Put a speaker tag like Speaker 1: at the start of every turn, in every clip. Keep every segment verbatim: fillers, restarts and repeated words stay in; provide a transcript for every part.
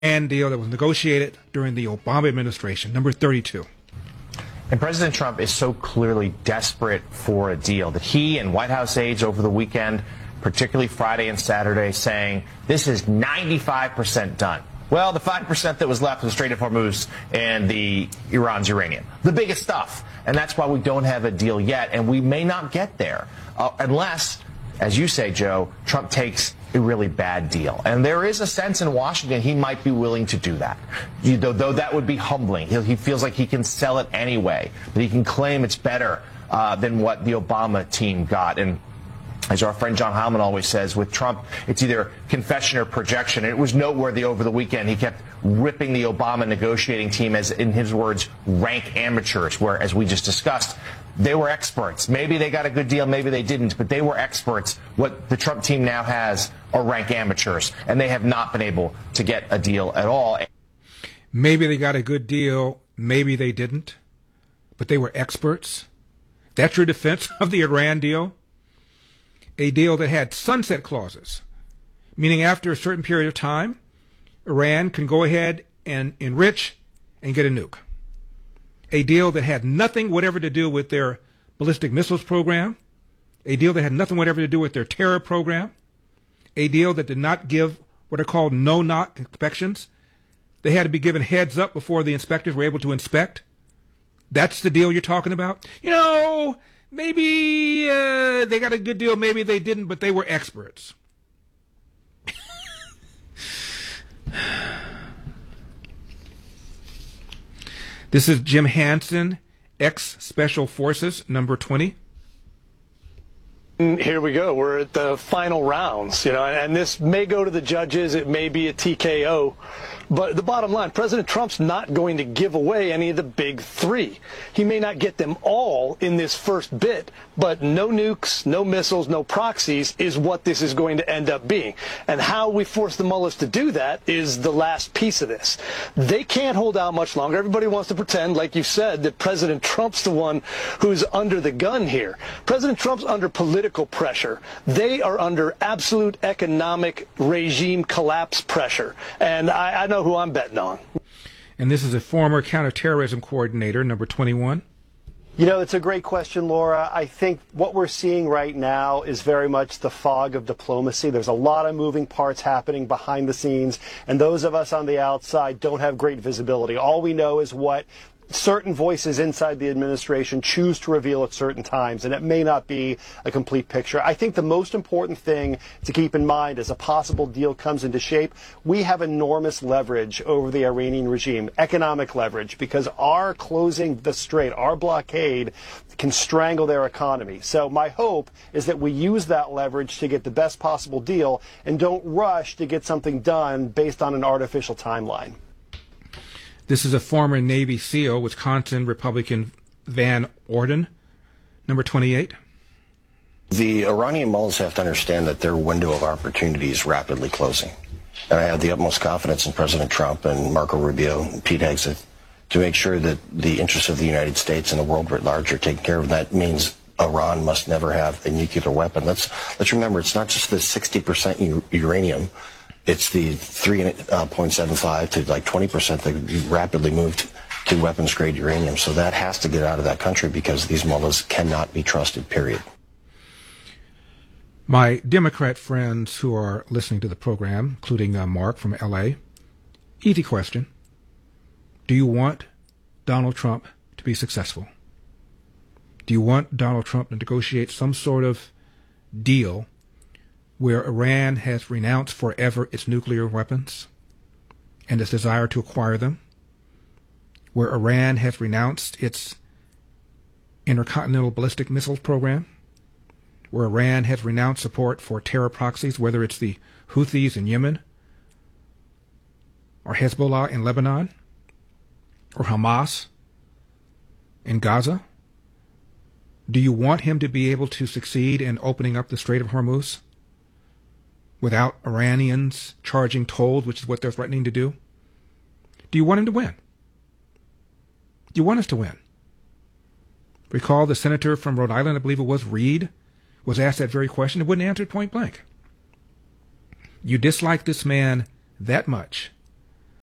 Speaker 1: and deal that was negotiated during the Obama administration, number thirty-two.
Speaker 2: And President Trump is so clearly desperate for a deal that he and White House aides over the weekend, particularly Friday and Saturday, saying this is ninety-five percent done. Well, the five percent that was left was the Strait of Hormuz and the Iran's uranium, the biggest stuff. And that's why we don't have a deal yet, and we may not get there uh, unless, as you say, Joe, Trump takes a really bad deal. And there is a sense in Washington he might be willing to do that, you, though, though that would be humbling. He, he feels like he can sell it anyway, that he can claim it's better uh, than what the Obama team got. And as our friend John Heilemann always says, with Trump, it's either confession or projection. And it was noteworthy over the weekend. He kept ripping the Obama negotiating team as, in his words, rank amateurs, where, as we just discussed, they were experts. Maybe they got a good deal, maybe they didn't, but they were experts. What the Trump team now has are rank amateurs, and they have not been able to get a deal at all.
Speaker 1: Maybe they got a good deal, maybe they didn't, but they were experts. That's your defense of the Iran deal? A deal that had sunset clauses, meaning after a certain period of time, Iran can go ahead and enrich and get a nuke. A deal that had nothing whatever to do with their ballistic missiles program, a deal that had nothing whatever to do with their terror program, a deal that did not give what are called no-knock inspections. They had to be given heads up before the inspectors were able to inspect. That's the deal you're talking about? You know, maybe uh, they got a good deal, maybe they didn't, but they were experts. This is Jim Hansen, ex-Special Forces, number twenty.
Speaker 3: Here we go. We're at the final rounds, you know, and this may go to the judges. It may be a T K O. But the bottom line, President Trump's not going to give away any of the big three. He may not get them all in this first bit, but no nukes, no missiles, no proxies is what this is going to end up being. And how we force the mullahs to do that is the last piece of this. They can't hold out much longer. Everybody wants to pretend, like you said, that President Trump's the one who's under the gun here. President Trump's under political pressure. They are under absolute economic regime collapse pressure. And I, I know who I'm betting on.
Speaker 1: And this is a former counterterrorism coordinator, number twenty-one.
Speaker 4: You know, it's a great question, Laura. I think what we're seeing right now is very much the fog of diplomacy. There's a lot of moving parts happening behind the scenes, and those of us on the outside don't have great visibility. All we know is what certain voices inside the administration choose to reveal at certain times, and it may not be a complete picture. I think the most important thing to keep in mind as a possible deal comes into shape, we have enormous leverage over the Iranian regime, economic leverage, because our closing the strait, our blockade, can strangle their economy. So my hope is that we use that leverage to get the best possible deal and don't rush to get something done based on an artificial timeline.
Speaker 1: This is a former Navy SEAL, Wisconsin Republican Van Orden, number twenty-eight.
Speaker 5: The Iranian mullahs have to understand that their window of opportunity is rapidly closing. And I have the utmost confidence in President Trump and Marco Rubio and Pete Hegseth to make sure that the interests of the United States and the world writ large are taken care of. And that means Iran must never have a nuclear weapon. Let's, let's remember, it's not just the sixty percent uranium. It's the three point seven five to like twenty percent that rapidly moved to weapons-grade uranium. So that has to get out of that country because these mullahs cannot be trusted, period.
Speaker 1: My Democrat friends who are listening to the program, including uh, Mark from L A, easy question. Do you want Donald Trump to be successful? Do you want Donald Trump to negotiate some sort of deal where Iran has renounced forever its nuclear weapons and its desire to acquire them, where Iran has renounced its intercontinental ballistic missiles program, where Iran has renounced support for terror proxies, whether it's the Houthis in Yemen, or Hezbollah in Lebanon, or Hamas in Gaza? Do you want him to be able to succeed in opening up the Strait of Hormuz without Iranians charging tolls, which is what they're threatening to do? Do you want him to win? Do you want us to win? Recall the senator from Rhode Island, I believe it was, Reed, was asked that very question and wouldn't answer it point blank. You dislike this man that much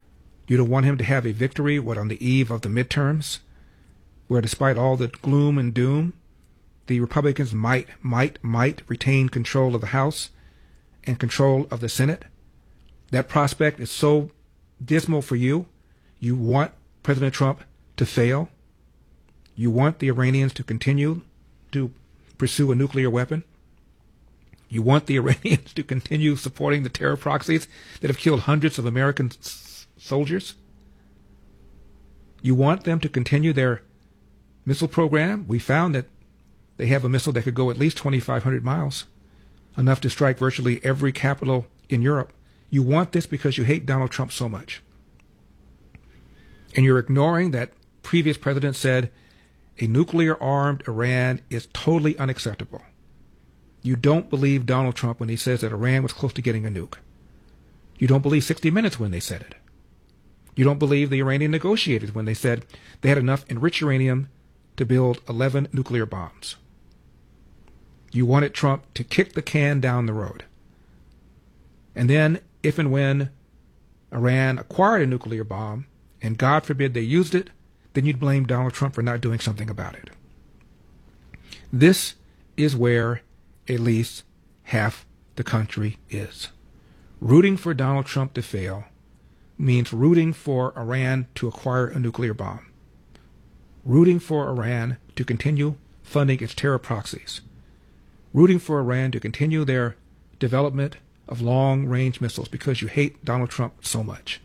Speaker 1: You don't want him to have a victory, what, on the eve of the midterms, where despite all the gloom and doom, the Republicans might, might, might retain control of the House and control of the Senate. That prospect is so dismal for you. You want President Trump to fail. You want the Iranians to continue to pursue a nuclear weapon. You want the Iranians to continue supporting the terror proxies that have killed hundreds of American s- soldiers. You want them to continue their missile program. We found that they have a missile that could go at least twenty-five hundred miles, enough to strike virtually every capital in Europe. You want this because you hate Donald Trump so much. And you're ignoring that previous president said a nuclear-armed Iran is totally unacceptable. You don't believe Donald Trump when he says that Iran was close to getting a nuke. You don't believe sixty minutes when they said it. You don't believe the Iranian negotiators when they said they had enough enriched uranium to build eleven nuclear bombs. You wanted Trump to kick the can down the road. And then, if and when Iran acquired a nuclear bomb, and God forbid they used it, then you'd blame Donald Trump for not doing something about it. This is where at least half the country is. Rooting for Donald Trump to fail means rooting for Iran to acquire a nuclear bomb. Rooting for Iran to continue funding its terror proxies. Rooting for Iran to continue their development of long-range missiles because you hate Donald Trump so much.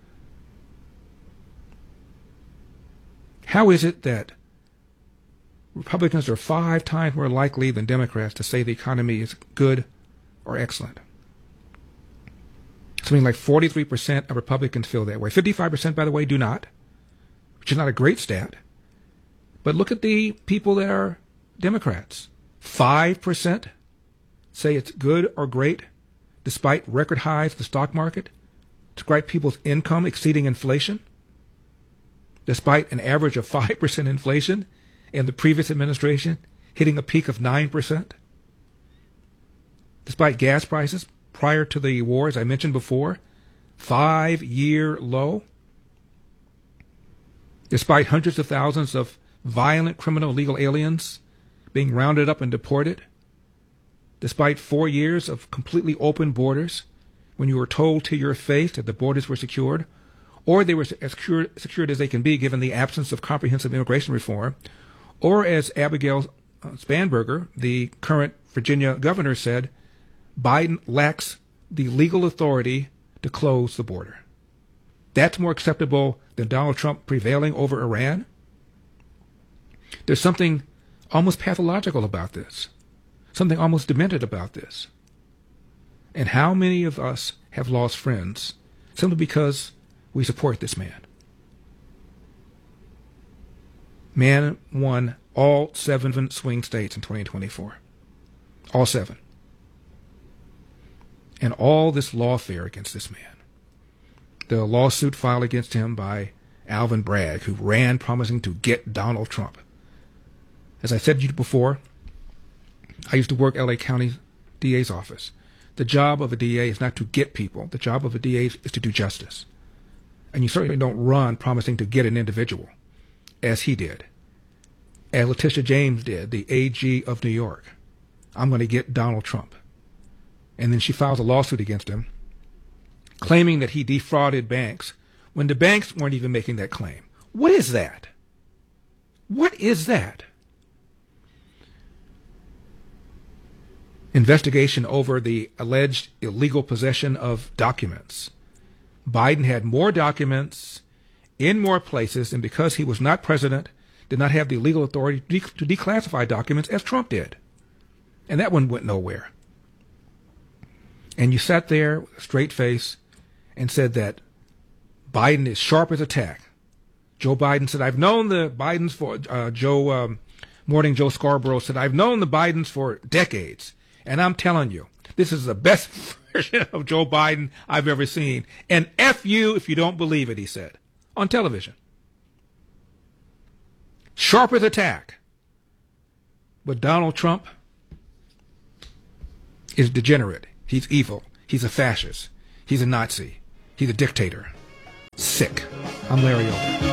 Speaker 1: How is it that Republicans are five times more likely than Democrats to say the economy is good or excellent? Something like forty-three percent of Republicans feel that way. fifty-five percent, by the way, do not, which is not a great stat. But look at the people that are Democrats. five percent say it's good or great, despite record highs in the stock market, despite people's income exceeding inflation, despite an average of five percent inflation in the previous administration hitting a peak of nine percent, despite gas prices prior to the war, as I mentioned before, five-year low, despite hundreds of thousands of violent criminal illegal aliens being rounded up and deported, despite four years of completely open borders when you were told to your face that the borders were secured, or they were as secured, secured as they can be given the absence of comprehensive immigration reform, or as Abigail Spanberger, the current Virginia governor, said, Biden lacks the legal authority to close the border. That's more acceptable than Donald Trump prevailing over Iran? There's something almost pathological about this, something almost demented about this. And how many of us have lost friends simply because we support this man? Man won all seven swing states in twenty twenty-four. All seven. And all this lawfare against this man. The lawsuit filed against him by Alvin Bragg, who ran promising to get Donald Trump. As I said to you before, I used to work L A County D A's office. The job of a D A is not to get people. The job of a D A is to do justice. And you certainly don't run promising to get an individual, as he did, as Letitia James did, the A G of New York. I'm going to get Donald Trump. And then she files a lawsuit against him, claiming that he defrauded banks when the banks weren't even making that claim. What is that? What is that? Investigation over the alleged illegal possession of documents. Biden had more documents in more places, and because he was not president, did not have the legal authority to, de- to declassify documents as Trump did. And that one went nowhere. And you sat there with a straight face and said that Biden is sharp as a tack. Joe Biden said, I've known the Bidens for, uh, Joe, um, Morning Joe Scarborough said, I've known the Bidens for decades. And I'm telling you, this is the best version of Joe Biden I've ever seen. And F you if you don't believe it, he said, on television. Sharp as a tack. But Donald Trump is degenerate. He's evil. He's a fascist. He's a Nazi. He's a dictator. sick. I'm Larry Elder.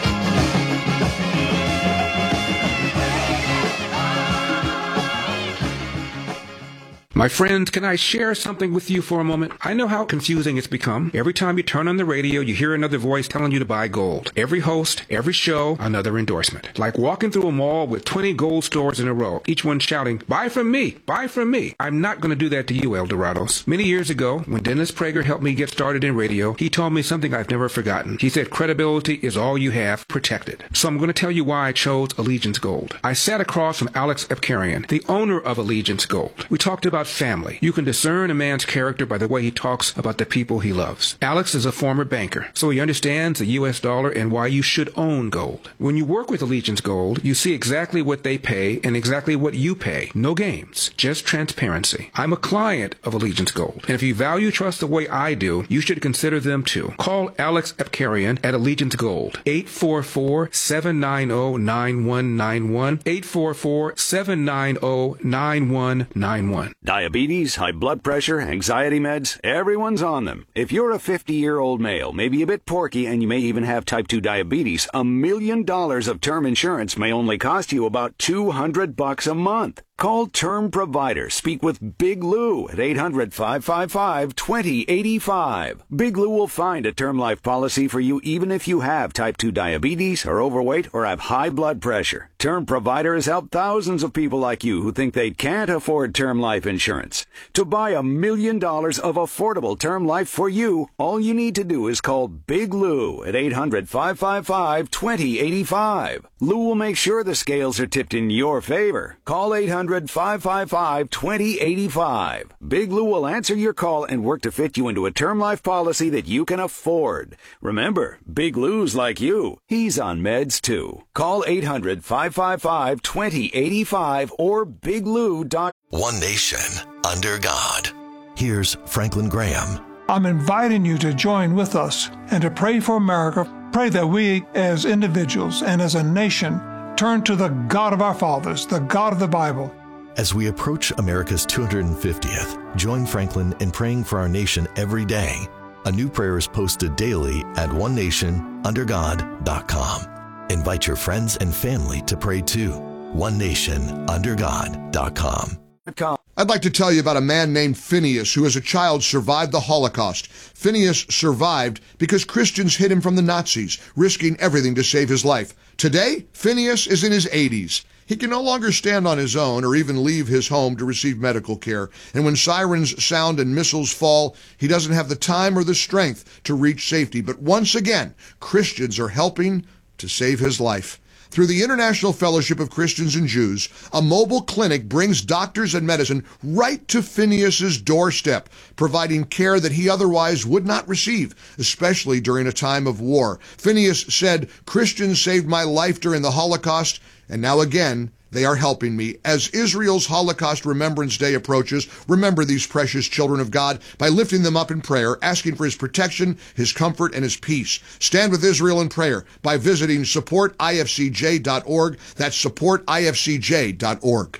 Speaker 1: My friends, can I share something with you for a moment? I know how confusing it's become. Every time you turn on the radio, you hear another voice telling you to buy gold. Every host, every show, another endorsement. Like walking through a mall with twenty gold stores in a row, each one shouting, buy from me, buy from me. I'm not going to do that to you, Eldorados. Many years ago, when Dennis Prager helped me get started in radio, he told me something I've never forgotten. He said, credibility is all you have, protect it. So I'm going to tell you why I chose Allegiance Gold. I sat across from Alex Epkarian, the owner of Allegiance Gold. We talked about family. You can discern a man's character by the way he talks about the people he loves. Alex is a former banker, so he understands the U S dollar and why you should own gold. When you work with Allegiance Gold, you see exactly what they pay and exactly what you pay. No games, just transparency. I'm a client of Allegiance Gold, and if you value trust the way I do, you should consider them too. Call Alex Epkarian at Allegiance Gold, eight four four, seven nine zero, nine one nine one, eight four four, seven nine zero, nine one nine one.
Speaker 6: Diabetes, high blood pressure, anxiety meds, everyone's on them. If you're a fifty-year-old male, maybe a bit porky, and you may even have type two diabetes, a million dollars of term insurance may only cost you about two hundred bucks a month. Call Term Provider. Speak with Big Lou at eight hundred, five five five, two zero eight five. Big Lou will find a term life policy for you even if you have type two diabetes, are overweight, or have high blood pressure. Term Provider has helped thousands of people like you who think they can't afford term life insurance. To buy a million dollars of affordable term life for you, all you need to do is call Big Lou at eight hundred, five five five, two zero eight five. Lou will make sure the scales are tipped in your favor. Call eight hundred, five five five, two zero eight five. Big Lou will answer your call and work to fit you into a term life policy that you can afford. Remember, Big Lou's like you. He's on meds too. Call eight hundred, five five five, two zero eight five or big lou dot com.
Speaker 7: One nation under God. Here's Franklin Graham.
Speaker 8: I'm inviting you to join with us and to pray for America. Pray that we as individuals and as a nation turn to the God of our fathers, the God of the Bible.
Speaker 7: As we approach America's two hundred fiftieth, join Franklin in praying for our nation every day. A new prayer is posted daily at one nation under god dot com. Invite your friends and family to pray too. one nation under god dot com.
Speaker 9: I'd like to tell you about a man named Phineas who as a child survived the Holocaust. Phineas survived because Christians hid him from the Nazis, risking everything to save his life. Today, Phineas is in his eighties. He can no longer stand on his own or even leave his home to receive medical care. And when sirens sound and missiles fall, he doesn't have the time or the strength to reach safety. But once again, Christians are helping to save his life. Through the International Fellowship of Christians and Jews, a mobile clinic brings doctors and medicine right to Phineas's doorstep, providing care that he otherwise would not receive, especially during a time of war. Phineas said, "Christians saved my life during the Holocaust, and now again, they are helping me." As Israel's Holocaust Remembrance Day approaches, remember these precious children of God by lifting them up in prayer, asking for his protection, his comfort, and his peace. Stand with Israel in prayer by visiting support I F C J dot org. That's support I F C J dot org.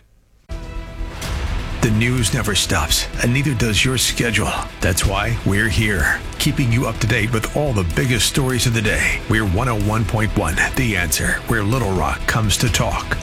Speaker 10: The news never stops, and neither does your schedule. That's why we're here, keeping you up to date with all the biggest stories of the day. We're one oh one point one, The Answer, where Little Rock comes to talk.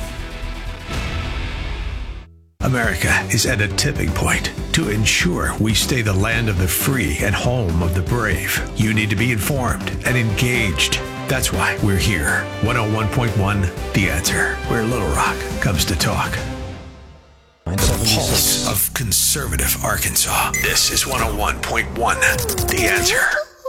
Speaker 10: America is at a tipping point. To ensure we stay the land of the free and home of the brave, you need to be informed and engaged. That's why we're here. one oh one point one, The Answer, where Little Rock comes to talk. The pulse of conservative Arkansas. This is one oh one point one, The Answer.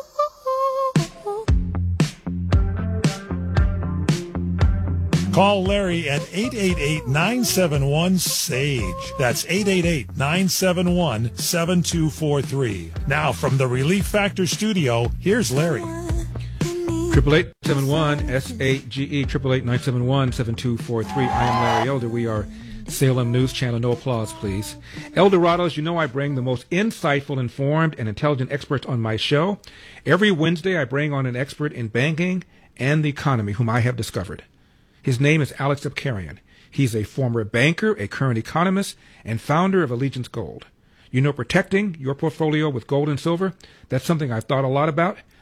Speaker 11: Call Larry at eight eight eight, nine seven one, S A G E. That's eight eight eight, nine seven one, seven two four three. Now from the Relief Factor studio, here's Larry.
Speaker 1: Triple eight seven one S A G E, triple eight nine seven one seven two four three. I am Larry Elder. We are Salem News Channel. No applause, please. Eldorados, you know I bring the most insightful, informed, and intelligent experts on my show. Every Wednesday, I bring on an expert in banking and the economy, whom I have discovered. His name is Alex Epkarian. He's a former banker, a current economist, and founder of Allegiance Gold. You know, protecting your portfolio with gold and silver, that's something I've thought a lot about.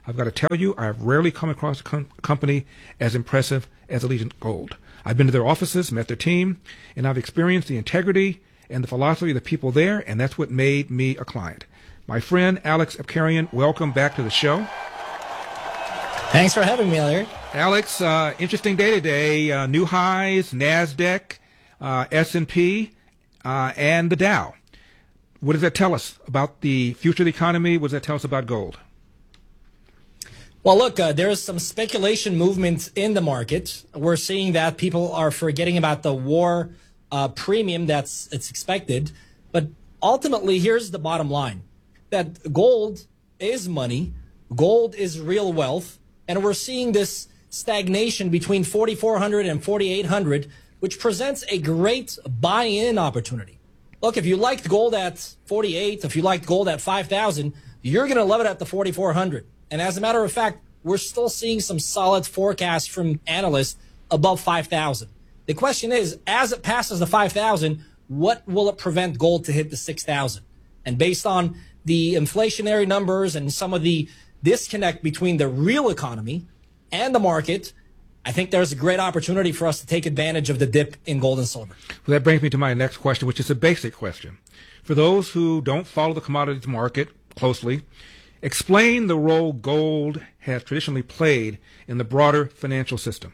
Speaker 1: I've got to tell you, I've rarely come across a com- company as impressive as Allegiant Gold. I've been to their offices, met their team, and I've experienced the integrity and the philosophy of the people there, and that's what made me a client. My friend Alex Abkarian, welcome back to the show.
Speaker 12: Thanks for having me, Larry.
Speaker 1: Alex, uh, interesting day today. Uh, new highs, NASDAQ, uh, S and P, uh, and the Dow. What does that tell us about the future of the economy? What does that tell us about gold?
Speaker 12: Well, look, uh, there's some speculation movement in the market. We're seeing that people are forgetting about the war uh, premium that's it's expected. But ultimately, here's the bottom line, that gold is money. Gold is real wealth. And we're seeing this stagnation between forty-four hundred and forty-eight hundred, which presents a great buy-in opportunity. Look, if you liked gold at forty-eight, if you liked gold at five thousand, you're going to love it at the forty-four hundred. And as a matter of fact, we're still seeing some solid forecasts from analysts above five thousand. The question is, as it passes the five thousand, what will it prevent gold to hit the six thousand? And based on the inflationary numbers and some of the disconnect between the real economy and the market, I think there's a great opportunity for us to take advantage of the dip in gold and silver.
Speaker 1: Well, that brings me to my next question, which is a basic question. For those who don't follow the commodities market closely, explain the role gold has traditionally played in the broader financial system.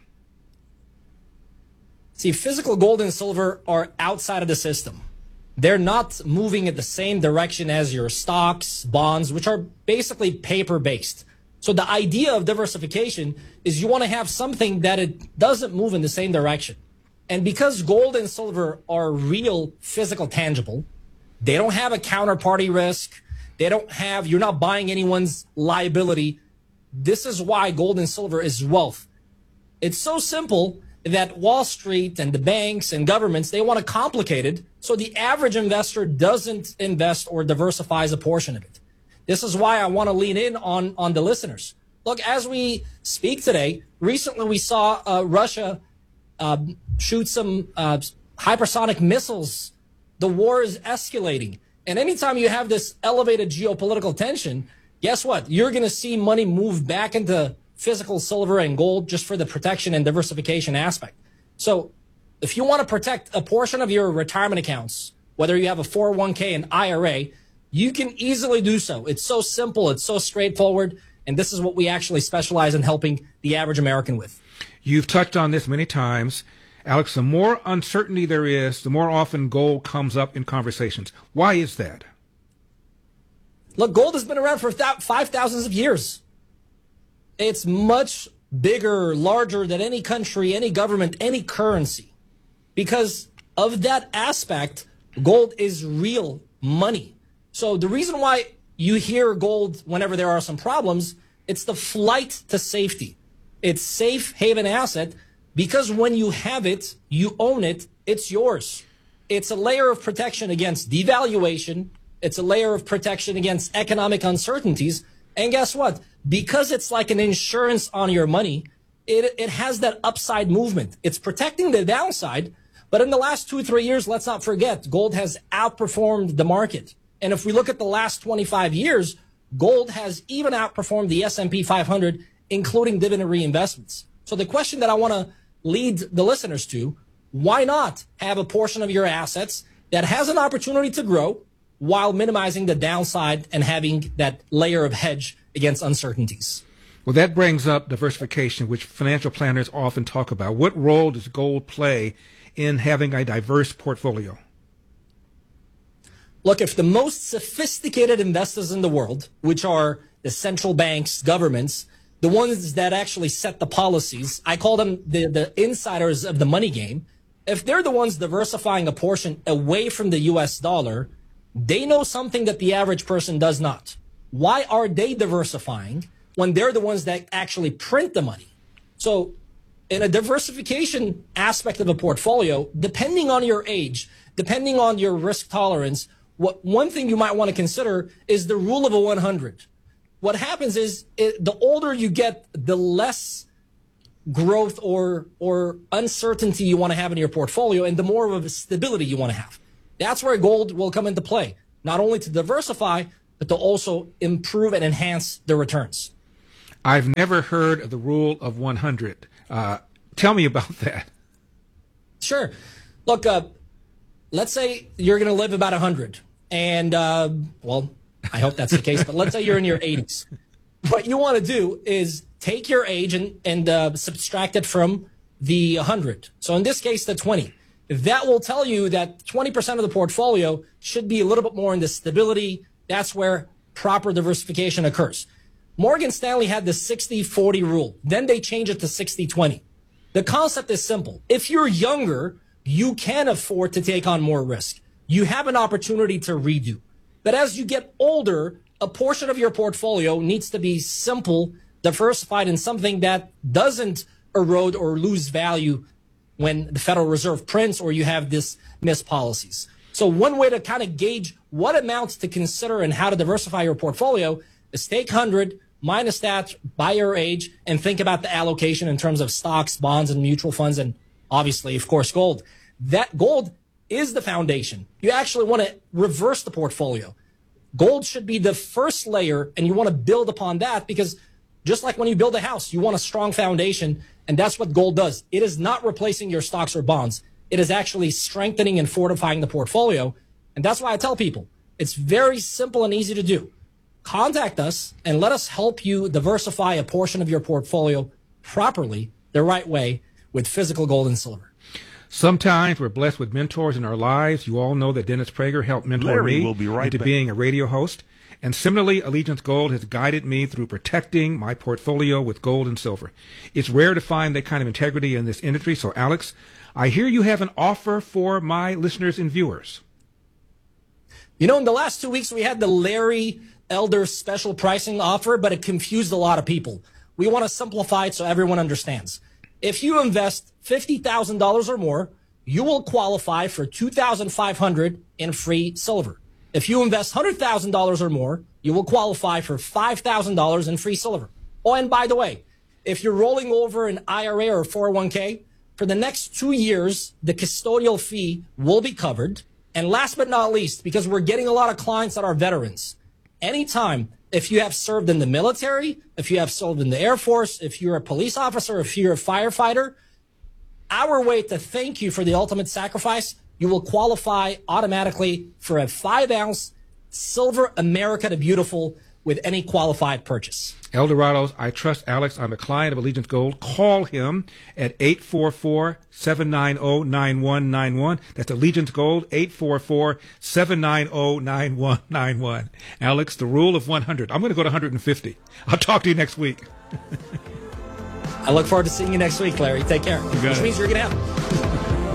Speaker 12: See, physical gold and silver are outside of the system. They're not moving in the same direction as your stocks, bonds, which are basically paper-based. So the idea of diversification is you want to have something that it doesn't move in the same direction. And because gold and silver are real, physical, tangible, they don't have a counterparty risk. They don't have, you're not buying anyone's liability. This is why gold and silver is wealth. It's so simple that Wall Street and the banks and governments, they want to complicate it so the average investor doesn't invest or diversifies a portion of it. This is why I want to lean in on, on the listeners. Look, as we speak today, recently we saw uh, Russia uh, shoot some uh, hypersonic missiles. The war is escalating. And anytime you have this elevated geopolitical tension, guess what? You're going to see money move back into physical silver and gold just for the protection and diversification aspect. So if you want to protect a portion of your retirement accounts, whether you have a four oh one k and I R A, you can easily do so. It's so simple. It's so straightforward. And this is what we actually specialize in helping the average American with.
Speaker 1: You've touched on this many times. Alex, the more uncertainty there is, the more often gold comes up in conversations. Why is that?
Speaker 12: Look, gold has been around for five thousands of years. It's much bigger, larger than any country, any government, any currency. Because of that aspect, gold is real money. So the reason why you hear gold whenever there are some problems, it's the flight to safety. It's safe haven asset because when you have it, you own it, it's yours. It's a layer of protection against devaluation. It's a layer of protection against economic uncertainties. And guess what? Because it's like an insurance on your money, it, it has that upside movement. It's protecting the downside. But in the last two, three years, let's not forget, gold has outperformed the market. And if we look at the last twenty-five years, gold has even outperformed the S and P five hundred, including dividend reinvestments. So the question that I want to lead the listeners to, why not have a portion of your assets that has an opportunity to grow while minimizing the downside and having that layer of hedge against uncertainties?
Speaker 1: Well, that brings up diversification, which financial planners often talk about. What role does gold play in having a diverse portfolio?
Speaker 12: Look, if the most sophisticated investors in the world, which are the central banks, governments, the ones that actually set the policies, I call them the, the insiders of the money game, if they're the ones diversifying a portion away from the U S dollar, they know something that the average person does not. Why are they diversifying when they're the ones that actually print the money? So in a diversification aspect of a portfolio, depending on your age, depending on your risk tolerance, what one thing you might want to consider is the rule of a one hundred. What happens is it, the older you get, the less growth or or uncertainty you want to have in your portfolio and the more of a stability you want to have. That's where gold will come into play, not only to diversify, but to also improve and enhance the returns.
Speaker 1: I've never heard of the rule of one hundred. Uh, tell me about that.
Speaker 12: Sure. Look, uh, let's say you're going to live about one hundred. And, uh, well, I hope that's the case, but let's say you're in your eighties. What you want to do is take your age and, and uh, subtract it from the one hundred. So in this case, the twenty. That will tell you that twenty percent of the portfolio should be a little bit more into stability. That's where proper diversification occurs. Morgan Stanley had the sixty forty rule. Then they changed it to sixty twenty. The concept is simple. If you're younger, you can afford to take on more risk. You have an opportunity to redo. But as you get older, a portion of your portfolio needs to be simple, diversified in something that doesn't erode or lose value when the Federal Reserve prints or you have this missed policies. So one way to kind of gauge what amounts to consider and how to diversify your portfolio is take one hundred, minus that by your age, and think about the allocation in terms of stocks, bonds, and mutual funds, and obviously, of course, gold. That gold is the foundation. You actually want to reverse the portfolio. Gold should be the first layer, and you want to build upon that because just like when you build a house, you want a strong foundation, and that's what gold does. It is not replacing your stocks or bonds. It is actually strengthening and fortifying the portfolio, and that's why I tell people it's very simple and easy to do. Contact us and let us help you diversify a portion of your portfolio properly, the right way, with physical gold and silver.
Speaker 1: Sometimes we're blessed with mentors in our lives. You all know that Dennis Prager helped mentor
Speaker 13: Larry
Speaker 1: me
Speaker 13: will be right
Speaker 1: into
Speaker 13: back.
Speaker 1: being a radio host. And similarly, Allegiance Gold has guided me through protecting my portfolio with gold and silver. It's rare to find that kind of integrity in this industry. So, Alex, I hear you have an offer for my listeners and viewers.
Speaker 12: You know, in the last two weeks, we had the Larry Elder special pricing offer, but it confused a lot of people. We want to simplify it so everyone understands. If you invest fifty thousand dollars or more, you will qualify for two thousand five hundred dollars in free silver. If you invest one hundred thousand dollars or more, you will qualify for five thousand dollars in free silver. Oh, and by the way, if you're rolling over an I R A or four oh one k, for the next two years, the custodial fee will be covered. And last but not least, because we're getting a lot of clients that are veterans, anytime, if you have served in the military, if you have served in the Air Force, if you're a police officer, if you're a firefighter, our way to thank you for the ultimate sacrifice, you will qualify automatically for a five ounce silver America the Beautiful with any qualified purchase.
Speaker 1: Eldorados, I trust Alex. I'm a client of Allegiance Gold. Call him at eight four four, seven nine zero, nine one nine one. That's Allegiance Gold, eight four four, seven nine zero, nine one nine one. Alex, the rule of one hundred. I'm going to go to one hundred fifty. I'll talk to you next week.
Speaker 12: I look forward to seeing you next week, Larry. Take care.
Speaker 1: You got
Speaker 12: Which
Speaker 1: it.
Speaker 12: means you're going to have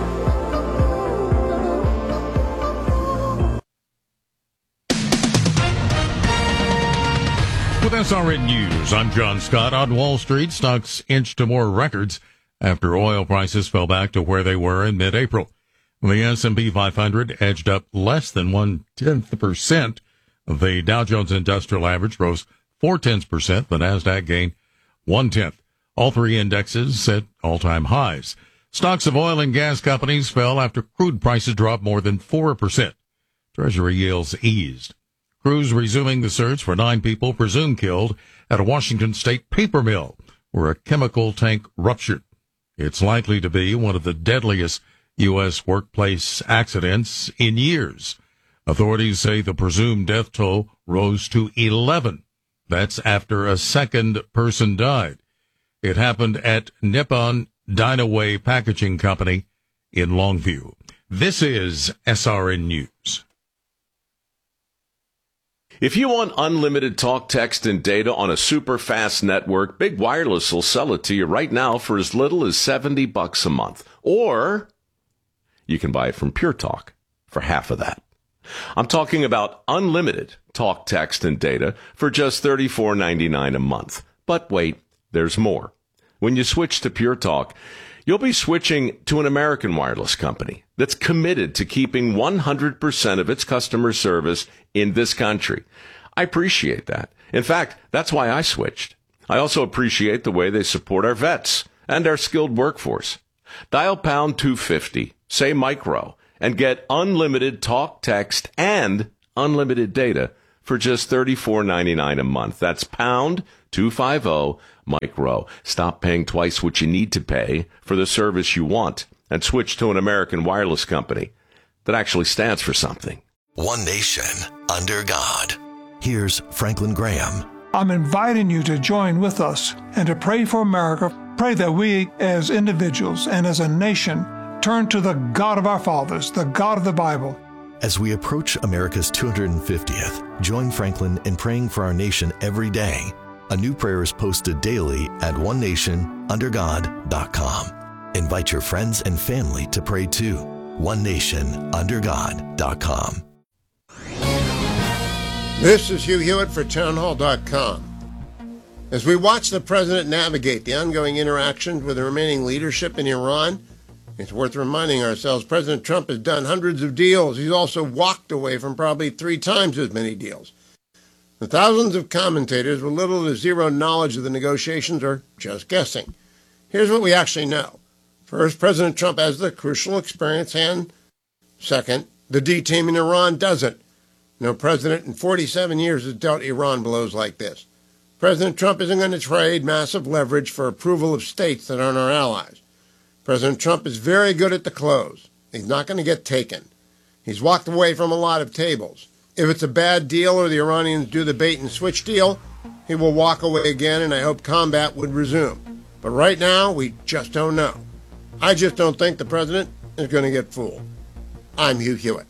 Speaker 14: With S R N News, I'm John Scott. On Wall Street, stocks inched to more records after oil prices fell back to where they were in mid-April. The S and P five hundred edged up less than one-tenth percent. The Dow Jones Industrial Average rose four-tenths percent. The NASDAQ gained one-tenth. All three indexes set all-time highs. Stocks of oil and gas companies fell after crude prices dropped more than four percent. Treasury yields eased. Crews resuming the search for nine people presumed killed at a Washington state paper mill where a chemical tank ruptured. It's likely to be one of the deadliest U S workplace accidents in years. Authorities say the presumed death toll rose to eleven. That's after a second person died. It happened at Nippon Dynaway Packaging Company in Longview. This is S R N News.
Speaker 15: If you want unlimited talk, text, and data on a super fast network, Big Wireless will sell it to you right now for as little as seventy bucks a month. Or you can buy it from Pure Talk for half of that. I'm talking about unlimited talk, text, and data for just thirty-four ninety-nine a month. But wait, there's more. When you switch to Pure Talk, you'll be switching to an American wireless company that's committed to keeping one hundred percent of its customer service in this country. I appreciate that. In fact, that's why I switched. I also appreciate the way they support our vets and our skilled workforce. Dial pound two fifty, say micro, and get unlimited talk, text, and unlimited data for just thirty-four ninety-nine a month. That's pound two fifty Mike Rowe. Stop paying twice what you need to pay for the service you want and switch to an American wireless company that actually stands for something.
Speaker 7: One nation under God. Here's Franklin Graham.
Speaker 8: I'm inviting you to join with us and to pray for America. Pray that we as individuals and as a nation turn to the God of our fathers, the God of the Bible.
Speaker 7: As we approach America's two hundred fiftieth, join Franklin in praying for our nation every day. A new prayer is posted daily at one nation under god dot com. Invite your friends and family to pray too. one nation under god dot com.
Speaker 13: This is Hugh Hewitt for town hall dot com. As we watch the president navigate the ongoing interactions with the remaining leadership in Iran, it's worth reminding ourselves President Trump has done hundreds of deals. He's also walked away from probably three times as many deals. The thousands of commentators with little to zero knowledge of the negotiations are just guessing. Here's what we actually know. First, President Trump has the crucial experience, and second, the D team in Iran doesn't. No president in forty-seven years has dealt Iran blows like this. President Trump isn't going to trade massive leverage for approval of states that aren't our allies. President Trump is very good at the close. He's not going to get taken. He's walked away from a lot of tables. If it's a bad deal or the Iranians do the bait and switch deal, he will walk away again, and I hope combat would resume. But right now, we just don't know. I just don't think the president is going to get fooled. I'm Hugh Hewitt.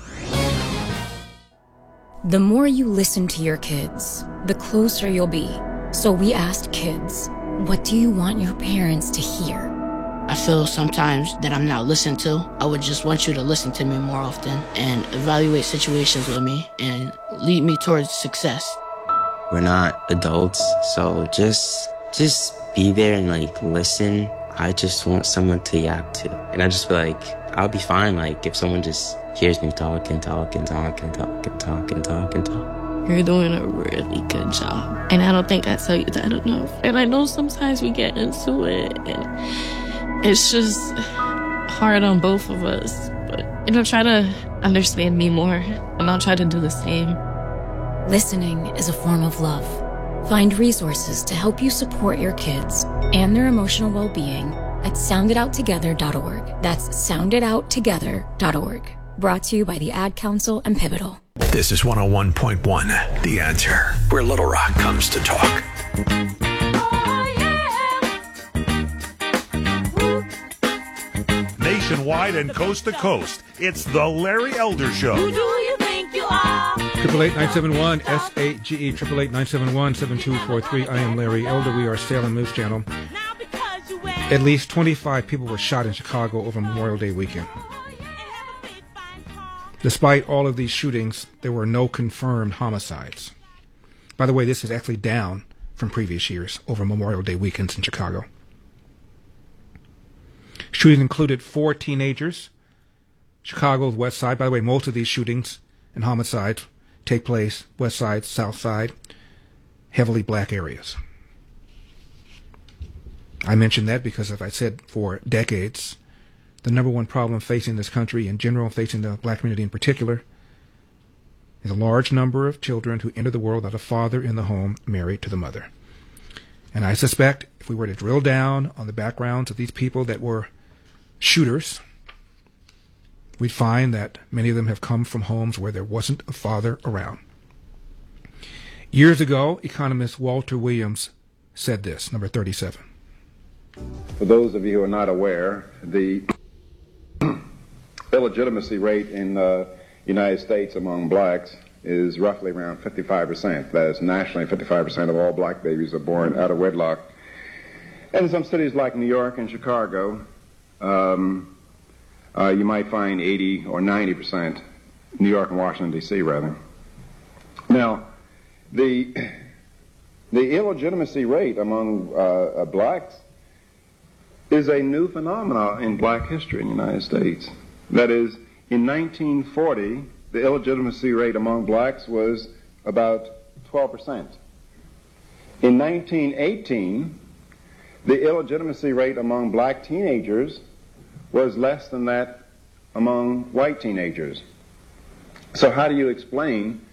Speaker 16: The more you listen to your kids, the closer you'll be. So we asked kids, what do you want your parents to hear?
Speaker 17: I feel sometimes that I'm not listened to. I would just want you to listen to me more often and evaluate situations with me and lead me towards success.
Speaker 18: We're not adults, so just just be there and like listen. I just want someone to yap to. And I just feel like I'll be fine like if someone just hears me talk and talk and talk and talk and talk and talk and talk.
Speaker 19: You're doing a really good job. And I don't think I tell you that enough. And I know sometimes we get into it and it's just hard on both of us. But, you know, try to understand me more and I'll try to do the same.
Speaker 16: Listening is a form of love. Find resources to help you support your kids and their emotional well-being at sound it out together dot org. That's sound it out together dot org. Brought to you by the Ad Council and Pivotal.
Speaker 10: This is one oh one point one, The Answer, where Little Rock comes to talk.
Speaker 11: Nationwide and coast to coast, it's the Larry Elder Show.
Speaker 20: Who do you think you are?
Speaker 1: Triple eight nine seven one S A G E triple eight nine seven one seven two four three. I am Larry Elder. We are Salem News Channel. At least twenty-five people were shot in Chicago over Memorial Day weekend. Despite all of these shootings, there were no confirmed homicides. By the way, this is actually down from previous years over Memorial Day weekends in Chicago. Shootings included four teenagers. Chicago's West Side. By the way, most of these shootings and homicides take place West Side, South Side, heavily black areas. I mention that because, as I said, for decades, the number one problem facing this country in general, facing the black community in particular, is a large number of children who enter the world without a father in the home married to the mother. And I suspect if we were to drill down on the backgrounds of these people that were shooters, we'd find that many of them have come from homes where there wasn't a father around. Years ago, economist Walter Williams said this, number thirty-seven.
Speaker 21: For those of you who are not aware, the illegitimacy rate in the United States among blacks is roughly around fifty-five percent. That is, nationally, fifty-five percent of all black babies are born out of wedlock. And in some cities like New York and Chicago, um, uh, you might find eighty or ninety percent, New York and Washington, D C, rather. Now, the, the illegitimacy rate among uh, blacks is a new phenomenon in black history in the United States. That is, in nineteen forty, the illegitimacy rate among blacks was about twelve percent. In nineteen eighteen, the illegitimacy rate among black teenagers was less than that among white teenagers. So how do you explain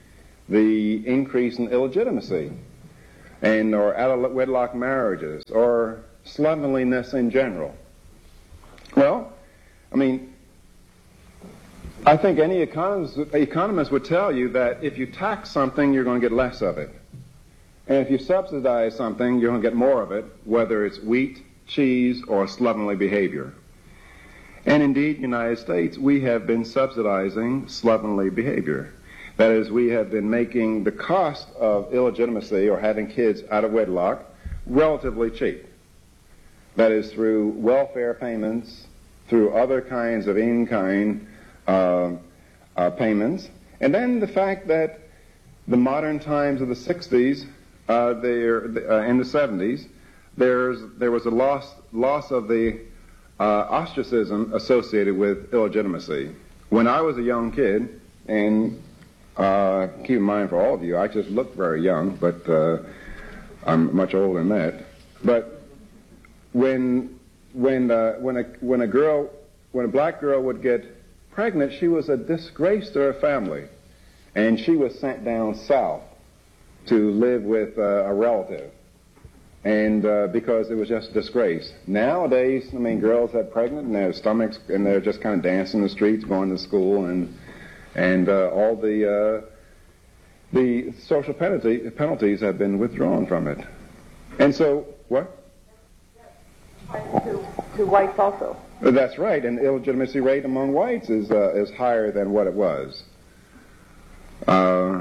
Speaker 21: the increase in illegitimacy and or out-of-wedlock marriages or slovenliness in general? Well, I mean, I think any economist, economist would tell you that if you tax something, you're going to get less of it. And if you subsidize something, you're going to get more of it, whether it's wheat, cheese, or slovenly behavior. And indeed, in the United States, we have been subsidizing slovenly behavior. That is, we have been making the cost of illegitimacy or having kids out of wedlock relatively cheap. That is, through welfare payments, through other kinds of in-kind uh, uh, payments. And then the fact that the modern times of the sixties, uh, there, uh, and the seventies, there's, there was a loss, loss of the uh, ostracism associated with illegitimacy. When I was a young kid, and uh, keep in mind for all of you, I just look very young, but uh, I'm much older than that. But when when uh, when a when a girl when a black girl would get pregnant, she was a disgrace to her family, and she was sent down south to live with uh, a relative, and uh, because it was just a disgrace. Nowadays, I mean, girls get pregnant and their stomachs, and they're just kind of dancing in the streets, going to school, and and uh, all the uh, the social penalty, penalties have been withdrawn from it. And so, what?
Speaker 2: To, to whites also.
Speaker 21: That's right, and the illegitimacy rate among whites is uh, is higher than what it was. Uh,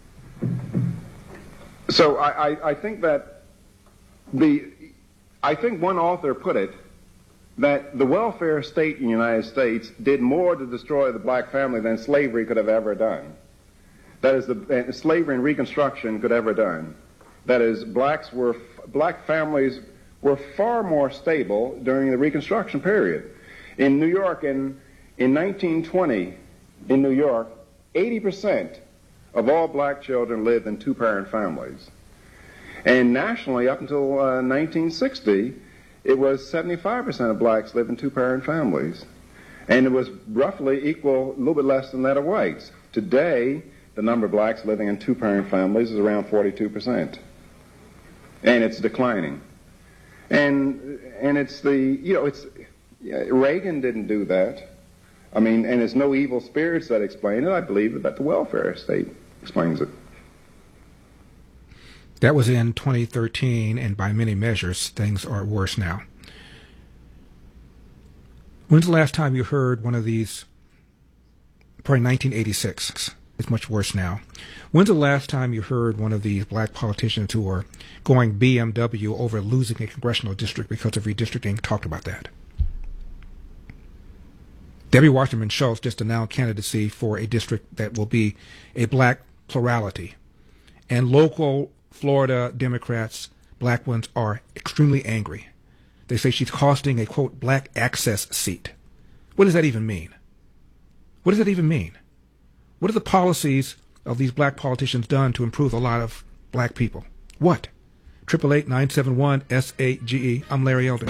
Speaker 21: so I, I, I think that the I think one author put it that the welfare state in the United States did more to destroy the black family than slavery could have ever done. That is, the uh, slavery and Reconstruction could ever done. That is, blacks were black families were far more stable during the Reconstruction period. In New York, in, in nineteen twenty, in New York, eighty percent of all black children lived in two-parent families. And nationally, up until uh, nineteen sixty, it was seventy-five percent of blacks lived in two-parent families. And it was roughly equal, a little bit less than that of whites. Today, the number of blacks living in two-parent families is around forty-two percent. And it's declining. And and it's the, you know, it's, Reagan didn't do that. I mean, and it's no evil spirits that explain it. I believe that the welfare state explains it.
Speaker 1: That was in twenty thirteen, and by many measures, things are worse now. When's the last time you heard one of these? Probably nineteen eighty-six. It's much worse now. When's the last time you heard one of these black politicians who are going B M W over losing a congressional district because of redistricting talked about that? Debbie Wasserman Schultz just announced candidacy for a district that will be a black plurality. And local Florida Democrats, black ones, are extremely angry. They say she's costing a, quote, black access seat. What does that even mean? What does that even mean? What are the policies of these black politicians done to improve the lot of black people? What? eight eight eight, nine seven one, S A G E. I'm Larry Elder.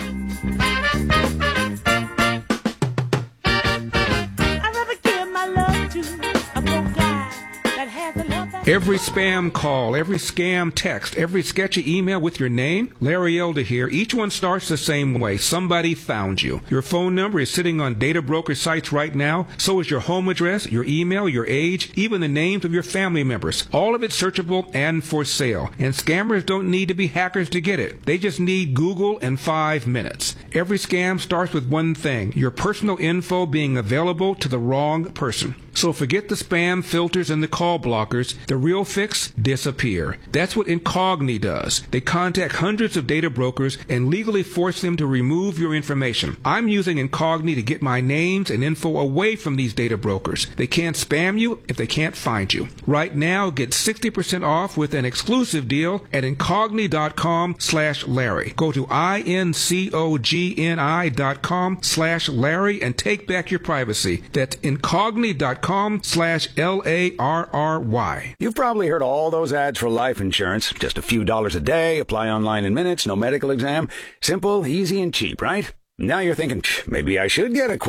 Speaker 1: Every spam call, every scam text, every sketchy email with your name, Larry Elder here, each one starts the same way. Somebody found you. Your phone number is sitting on data broker sites right now. So is your home address, your email, your age, even the names of your family members. All of it searchable and for sale. And scammers don't need to be hackers to get it. They just need Google and five minutes. Every scam starts with one thing, your personal info being available to the wrong person. So forget the spam filters and the call blockers. The real fix? Disappear. That's what Incogni does. They contact hundreds of data brokers and legally force them to remove your information. I'm using Incogni to get my names and info away from these data brokers. They can't spam you if they can't find you. Right now, get sixty percent off with an exclusive deal at Incogni.com slash Larry. Go to I-N-C-O-G-N-I dot com slash Larry and take back your privacy. That's Incogni.com slash L A R R Y.
Speaker 6: You've probably heard all those ads for life insurance. Just a few dollars a day, apply online in minutes, no medical exam. Simple, easy, and cheap, right? Now you're thinking, maybe I should get a quote.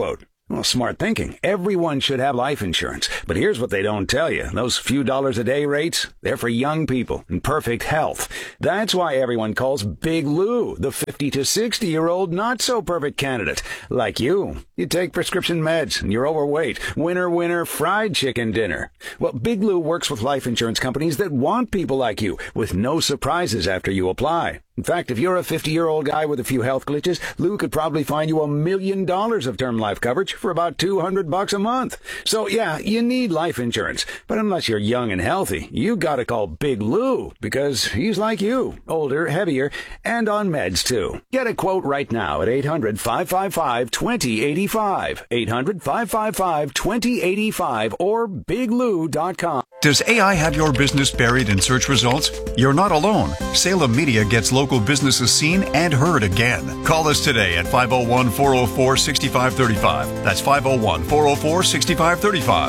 Speaker 6: Well, smart thinking. Everyone should have life insurance. But here's what they don't tell you. Those few dollars a day rates, they're for young people in perfect health. That's why everyone calls Big Lou the fifty to sixty-year-old not-so-perfect candidate. Like you. You take prescription meds and you're overweight. Winner, winner, fried chicken dinner. Well, Big Lou works with life insurance companies that want people like you, with no surprises after you apply. In fact, if you're a fifty-year-old guy with a few health glitches, Lou could probably find you a million dollars of term life coverage for about two hundred bucks a month. So yeah, you need life insurance. But unless you're young and healthy, you gotta call Big Lou, because he's like you, older, heavier, and on meds too. Get a quote right now at eight hundred, five five five, two zero eight five, eight hundred, five five five, two zero eight five, or big lou dot com.
Speaker 2: Does A I have your business buried in search results? You're not alone. Salem Media gets local businesses seen and heard again. Call us today at five oh one, four oh four, six five three five. That's five oh one, four oh four, six five three five.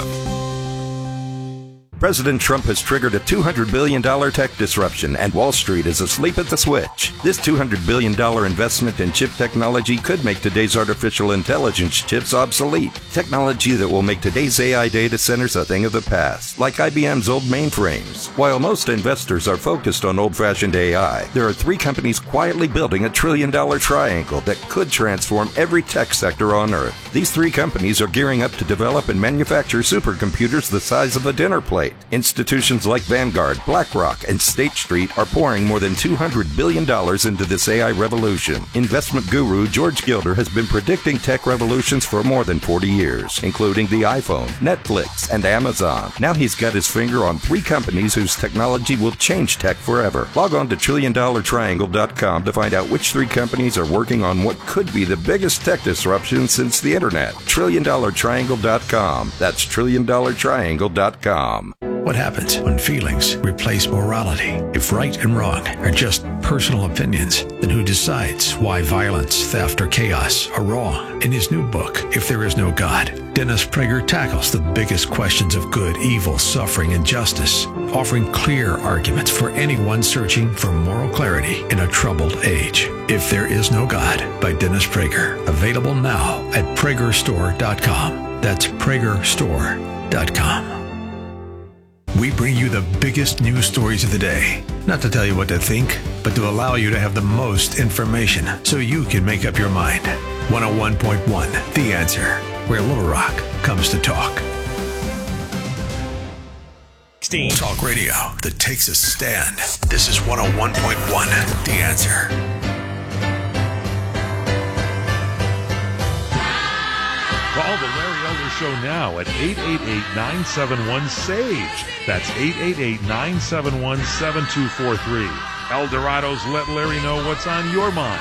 Speaker 22: President Trump has triggered a two hundred billion dollars tech disruption, and Wall Street is asleep at the switch. This two hundred billion dollars investment in chip technology could make today's artificial intelligence chips obsolete. Technology that will make today's A I data centers a thing of the past, like I B M's old mainframes. While most investors are focused on old-fashioned A I, there are three companies quietly building a trillion-dollar triangle that could transform every tech sector on Earth. These three companies are gearing up to develop and manufacture supercomputers the size of a dinner plate. Institutions like Vanguard, BlackRock, and State Street are pouring more than two hundred billion dollars into this A I revolution. Investment guru George Gilder has been predicting tech revolutions for more than forty years, including the iPhone, Netflix, and Amazon. Now he's got his finger on three companies whose technology will change tech forever. Log on to trillion dollar triangle dot com to find out which three companies are working on what could be the biggest tech disruption since the internet. trillion dollar triangle dot com. That's trillion dollar triangle dot com.
Speaker 10: What happens when feelings replace morality? If right and wrong are just personal opinions, then who decides why violence, theft, or chaos are wrong? In his new book, If There Is No God, Dennis Prager tackles the biggest questions of good, evil, suffering, and justice, offering clear arguments for anyone searching for moral clarity in a troubled age. If There Is No God by Dennis Prager. Available now at prager store dot com. That's prager store dot com. We bring you the biggest news stories of the day. Not to tell you what to think, but to allow you to have the most information so you can make up your mind. one oh one point one, The Answer, where Little Rock comes to talk. Talk radio that takes a stand. This is one oh one point one, The Answer.
Speaker 11: Call the Larry Elder Show now at eight eight eight, nine seven one, S A G E. That's eight eight eight, nine seven one, seven two four three. El Dorado's Let Larry Know What's on Your Mind.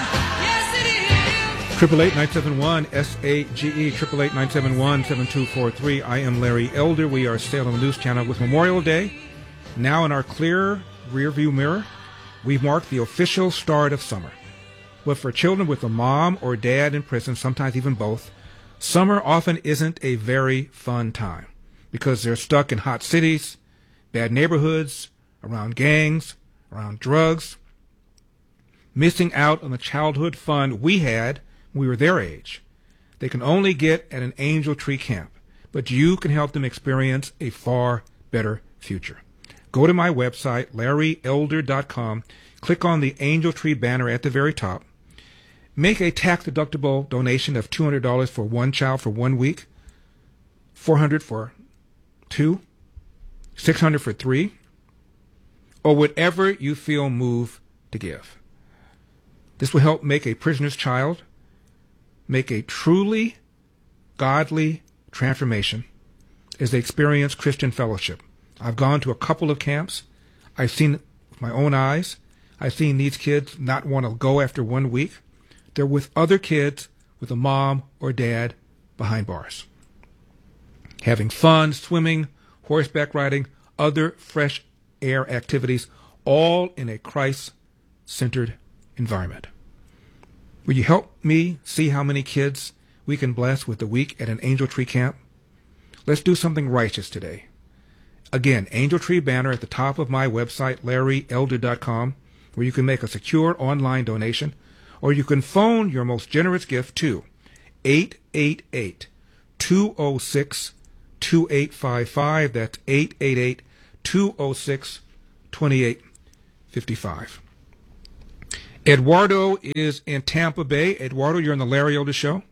Speaker 1: Triple eight nine seven one S A G E, triple eight nine seven one seven two four three. I am Larry Elder. We are Salem News Channel with Memorial Day now in our clear rearview mirror. We've marked the official start of summer. But for children with a mom or dad in prison, sometimes even both, summer often isn't a very fun time because they're stuck in hot cities, bad neighborhoods, around gangs, around drugs, missing out on the childhood fun we had when we were their age. They can only get at an Angel Tree camp, but you can help them experience a far better future. Go to my website, larry elder dot com, click on the Angel Tree banner at the very top, make a tax-deductible donation of two hundred dollars for one child for one week, four hundred dollars for two, six hundred dollars for three, or whatever you feel moved to give. This will help make a prisoner's child make a truly godly transformation as they experience Christian fellowship. I've gone to a couple of camps. I've seen it with my own eyes. I've seen these kids not want to go after one week. They're with other kids with a mom or dad behind bars, having fun, swimming, horseback riding, other fresh air activities, all in a Christ-centered environment. Will you help me see how many kids we can bless with a week at an Angel Tree camp? Let's do something righteous today. Again, Angel Tree banner at the top of my website, larry elder dot com, where you can make a secure online donation, or you can phone your most generous gift to eight eight eight, two oh six, two eight five five. That's eight eight eight, two oh six, two eight five five. Eduardo is in Tampa Bay. Eduardo, you're on the Larry Elder Show.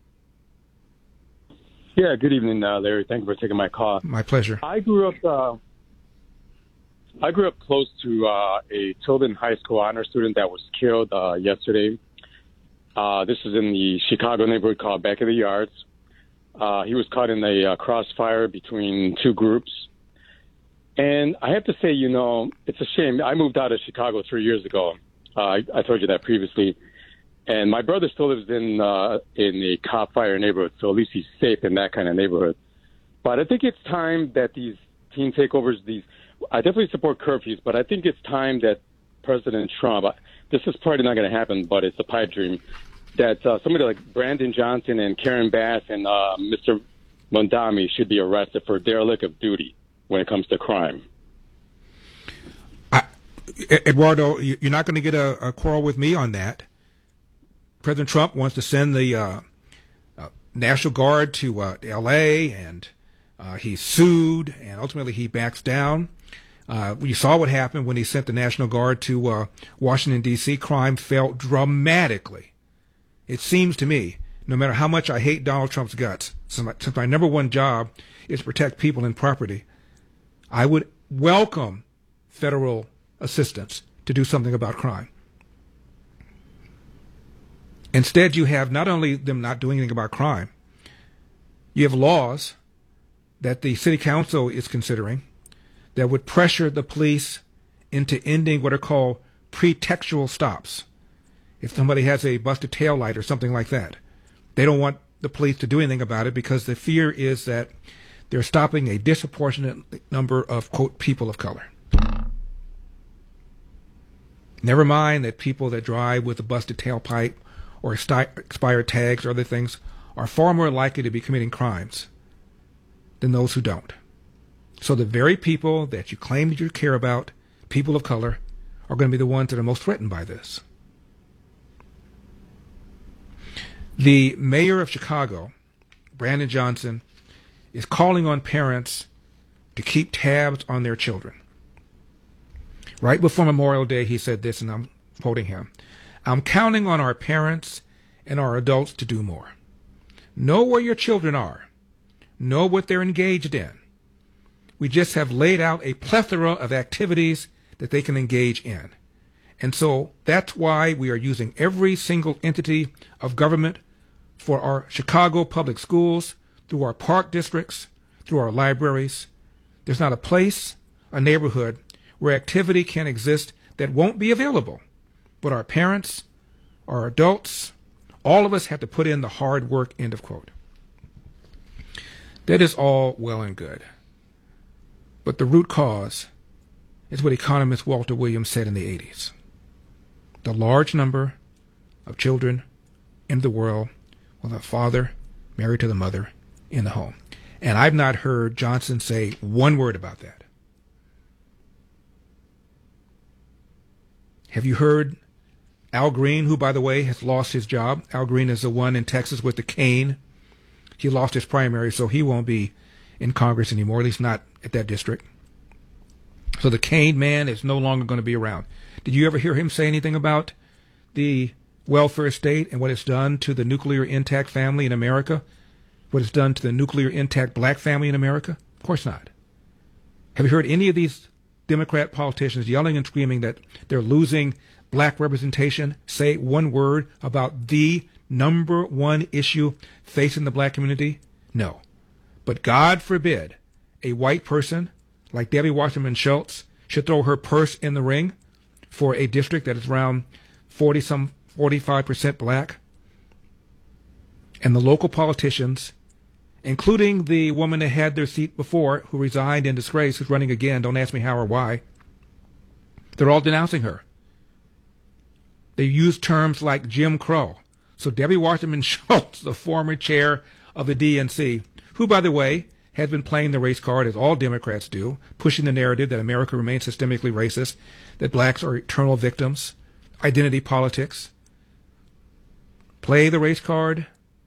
Speaker 3: Yeah, good evening, uh, Larry. Thank you for taking my call.
Speaker 1: My pleasure.
Speaker 3: I grew up. Uh, I grew up close to uh, a Tilden High School honor student that was killed uh, yesterday. Uh, this is in the Chicago neighborhood called Back of the Yards. Uh, he was caught in a uh, crossfire between two groups. And I have to say, you know, it's a shame. I moved out of Chicago three years ago. Uh, I, I told you that previously. And my brother still lives in uh, in a cop fire neighborhood, so at least he's safe in that kind of neighborhood. But I think it's time that these teen takeovers, these I definitely support curfews, but I think it's time that President Trump, this is probably not going to happen, but it's a pipe dream, that uh, somebody like Brandon Johnson and Karen Bass and uh, Mister Mondami should be arrested for derelict of duty when it comes to crime.
Speaker 1: I, Eduardo, you're not going to get a, a quarrel with me on that. President Trump wants to send the uh, uh, National Guard to uh, L A, and uh, he's sued, and ultimately he backs down. Uh, you saw what happened when he sent the National Guard to uh, Washington, D C Crime fell dramatically. It seems to me, no matter how much I hate Donald Trump's guts, since my, since my number one job is to protect people and property, I would welcome federal assistance to do something about crime. Instead, you have not only them not doing anything about crime, you have laws that the city council is considering that would pressure the police into ending what are called pretextual stops. If somebody has a busted tail light or something like that, they don't want the police to do anything about it because the fear is that they're stopping a disproportionate number of, quote, people of color. Never mind that people that drive with a busted tailpipe or expired tags or other things are far more likely to be committing crimes than those who don't. So the very people that you claim that you care about, people of color, are going to be the ones that are most threatened by this. The mayor of Chicago, Brandon Johnson, is calling on parents to keep tabs on their children. Right before Memorial Day, he said this, and I'm quoting him. I'm counting on our parents and our adults to do more. Know where your children are. Know what they're engaged in. We just have laid out a plethora of activities that they can engage in. And so that's why we are using every single entity of government for our Chicago public schools, through our park districts, through our libraries. There's not a place, a neighborhood, where activity can exist that won't be available. But our parents, our adults, all of us have to put in the hard work, end of quote. That is all well and good. But the root cause is what economist Walter Williams said in the eighties. The large number of children in the world with a father married to the mother in the home. And I've not heard Johnson say one word about that. Have you heard Al Green, who, by the way, has lost his job? Al Green is the one in Texas with the cane. He lost his primary, so he won't be in Congress anymore, at least not at that district. So the cane man is no longer going to be around. Did you ever hear him say anything about the welfare state and what it's done to the nuclear intact family in America? What it's done to the nuclear intact black family in America? Of course not. Have you heard any of these Democrat politicians yelling and screaming that they're losing black representation say one word about the number one issue facing the black community? No. But God forbid a white person like Debbie Wasserman Schultz should throw her purse in the ring for a district that is around forty some forty-five percent black. And the local politicians, including the woman that had their seat before, who resigned in disgrace, who's running again, don't ask me how or why, they're all denouncing her. They use terms like Jim Crow. So Debbie Wasserman Schultz, the former chair of the D N C, who, by the way, has been playing the race card, as all Democrats do, pushing the narrative that America remains systemically racist, that blacks are eternal victims, identity politics. Play the race card,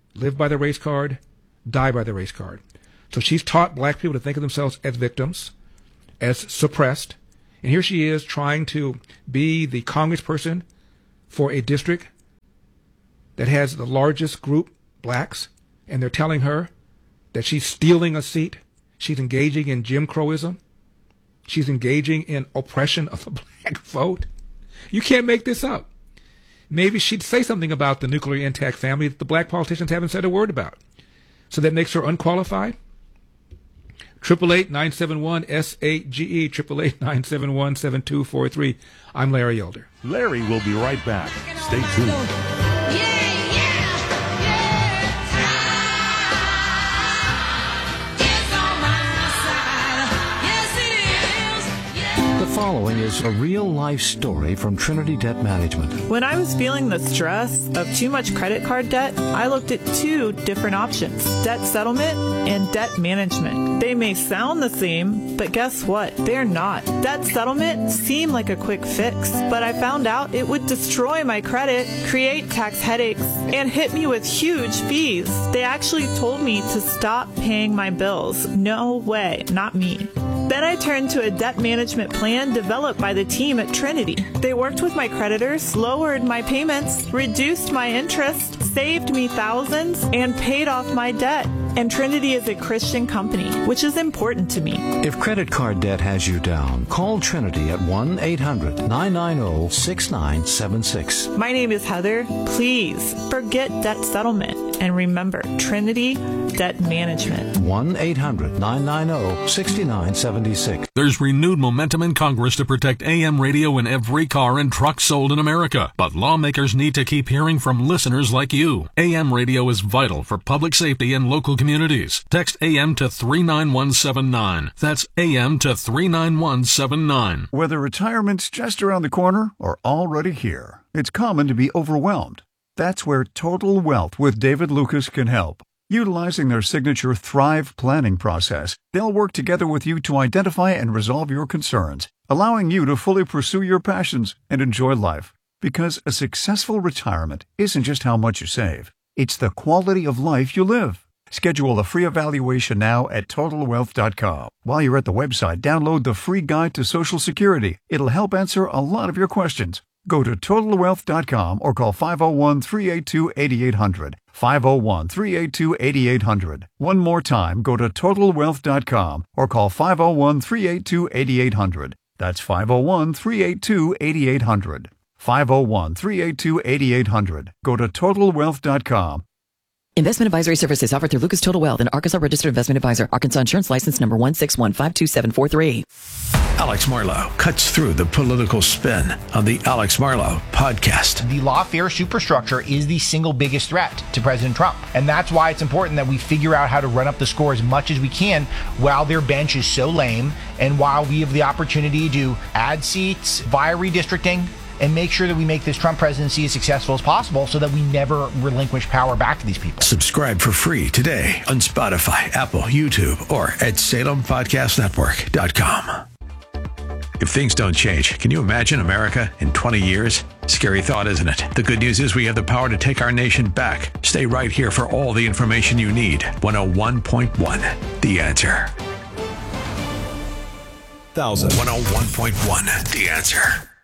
Speaker 1: live by the race card, die by the race card. So she's taught black people to think of themselves as victims, as suppressed. And here she is trying to be the congressperson for a district that has the largest group, blacks, and they're telling her that she's stealing a seat. She's engaging in Jim Crowism. She's engaging in oppression of the black vote. You can't make this up. Maybe she'd say something about the nuclear intact family that the black politicians haven't said a word about. So that makes her unqualified? Triple eight nine seven one S eight G E, triple eight nine seven one seven two four three. I'm Larry Elder.
Speaker 11: Larry will be right back. Stay tuned.
Speaker 4: The following is a real-life story from Trinity Debt Management.
Speaker 5: When I was feeling the stress of too much credit card debt, I looked at two different options, debt settlement and debt management. They may sound the same, but guess what? They're not. Debt settlement seemed like a quick fix, but I found out it would destroy my credit, create tax headaches, and hit me with huge fees. They actually told me to stop paying my bills. No way, not me. Then I turned to a debt management plan developed by the team at Trinity. They worked with my creditors, lowered my payments, reduced my interest, saved me thousands, and paid off my debt. And Trinity is a Christian company, which is important to me.
Speaker 4: If credit card debt has you down, call Trinity at one eight hundred nine nine zero six nine seven six.
Speaker 5: My name is Heather. Please forget debt settlement and remember Trinity Debt Management.
Speaker 4: one eight hundred nine nine zero six nine seven six.
Speaker 23: There's renewed momentum in Congress to protect A M radio in every car and truck sold in America. But lawmakers need to keep hearing from listeners like you. A M radio is vital for public safety and local communities. Text A M to three nine one seven nine. That's A M to three nine one seven nine.
Speaker 2: Whether retirement's just around the corner or already here, it's common to be overwhelmed. That's where Total Wealth with David Lucas can help. Utilizing their signature Thrive planning process, they'll work together with you to identify and resolve your concerns, allowing you to fully pursue your passions and enjoy life. Because a successful retirement isn't just how much you save, it's the quality of life you live. Schedule a free evaluation now at total wealth dot com. While you're at the website, download the free guide to Social Security. It'll help answer a lot of your questions. Go to total wealth dot com or call five oh one, three eight two, eight eight hundred. five oh one, three eight two, eight eight hundred. One more time, go to total wealth dot com or call five oh one, three eight two, eight eight hundred. That's five oh one, three eight two, eight eight hundred. five oh one, three eight two, eight eight hundred. Go to total wealth dot com.
Speaker 24: Investment advisory services offered through Lucas Total Wealth, an Arkansas registered investment advisor. Arkansas insurance license number one six one five two seven four three.
Speaker 10: Alex Marlow cuts through the political spin on the Alex Marlow podcast.
Speaker 25: The lawfare superstructure is the single biggest threat to President Trump. And that's why it's important that we figure out how to run up the score as much as we can while their bench is so lame and while we have the opportunity to add seats via redistricting and make sure that we make this Trump presidency as successful as possible so that we never relinquish power back to these people.
Speaker 10: Subscribe for free today on Spotify, Apple, YouTube, or at salem podcast network dot com. If things don't change, can you imagine America in twenty years? Scary thought, isn't it? The good news is we have the power to take our nation back. Stay right here for all the information you need. one oh one point one, The Answer. Thousand. one oh one point one, The Answer.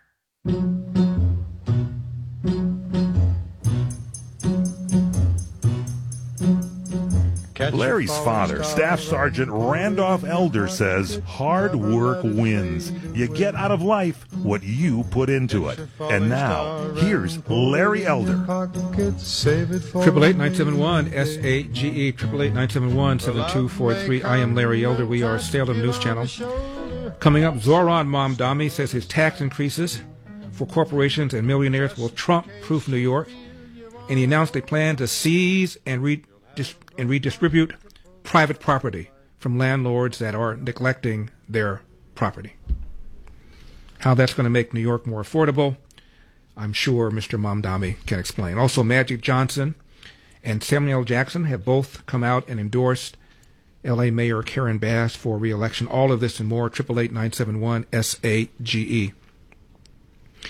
Speaker 11: Larry's father, Staff Sergeant Randolph Elder, says hard work wins. You get out of life what you put into it. And now, here's Larry Elder.
Speaker 1: Triple eight nine seven one S A G E, triple eight nine seven one seven two four three. I am Larry Elder. We are Salem News Channel. Coming up, Zoran Mamdani says his tax increases for corporations and millionaires will trump-proof New York, and he announced a plan to seize and, redis- and redistribute private property from landlords that are neglecting their property. How that's going to make New York more affordable, I'm sure Mister Mamdani can explain. Also, Magic Johnson and Samuel Jackson have both come out and endorsed L A Mayor Karen Bass for re-election. All of this and more, triple eight nine seven one S A G E.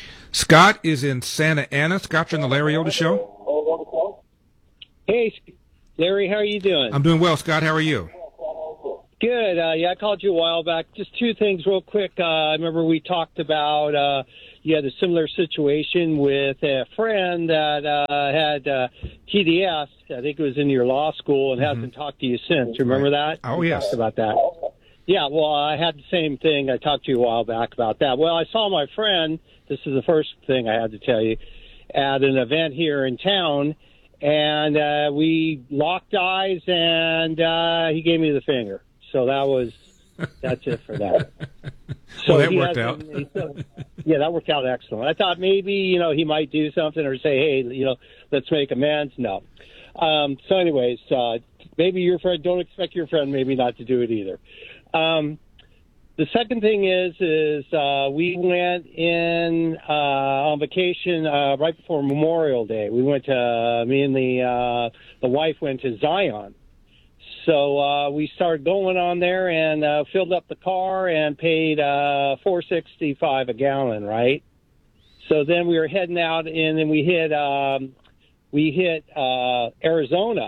Speaker 1: Scott is in Santa Ana. Scott, you're on the Larry Elder Show.
Speaker 26: Hey,
Speaker 8: Larry, how are you doing?
Speaker 1: I'm doing well, Scott. How are you?
Speaker 8: Good. Uh, yeah, I called you a while back. Just two things real quick. Uh, I remember we talked about uh, you had a similar situation with a friend that uh, had uh, T D S. I think it was in your law school and mm-hmm. hasn't talked to you since. Remember that?
Speaker 1: Oh,
Speaker 8: we
Speaker 1: yes.
Speaker 8: Talked about that. Yeah, well, I had the same thing. I talked to you a while back about that. Well, I saw my friend, this is the first thing I had to tell you, at an event here in town, and uh, we locked eyes, and uh, he gave me the finger. So that was, that's it for that. So
Speaker 1: well, that worked out.
Speaker 8: Still, yeah, that worked out excellent. I thought maybe, you know, he might do something or say, hey, you know, let's make amends. No. Um, so anyways, uh, maybe your friend, don't expect your friend maybe not to do it either. Um, the second thing is, is uh, we went in uh, on vacation uh, right before Memorial Day. We went to, uh, me and the, uh, the wife went to Zion. So uh, we started going on there and uh, filled up the car and paid uh, four sixty-five a gallon, right? So then we were heading out, and then we hit um, we hit uh, Arizona,